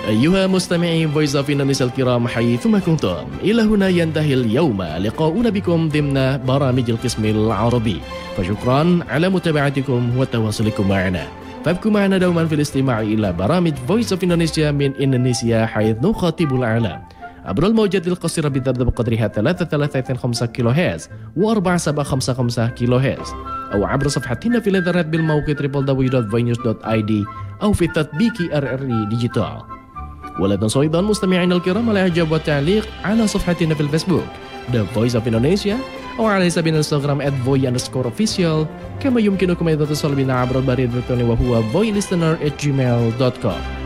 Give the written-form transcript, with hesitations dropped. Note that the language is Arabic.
أيها مستمعي Voice of Indonesia الكرام حيثما كنتم، إلى هنا ينتهي اليوم لقاؤنا بكم ضمن برامج القسم العربي، فشكرا على متابعتكم وتواصلكم معنا. فابقوا معنا دوما في الاستماع إلى برامج Voice of Indonesia من إندونيسيا حيث نخاطب العالم عبر الموجات القصيرة بتبدأ بقدرها 3.5 كيلو هرتز و4.55 كيلو هرتز، أو عبر صفحتنا في الإنترنت بالموقع www.voinews.id أو في تطبيق RRI ديجيتال. ولا تنسوا أيضا مستمعينا الكرام الإعجاب والتعليق على صفحتنا في الفيسبوك The Voice of Indonesia أو على حساب الانستغرام @voy_official. كما يمكنكم أيضا الاتصال بنا عبر البريد الإلكتروني وهو voylistener@gmail.com.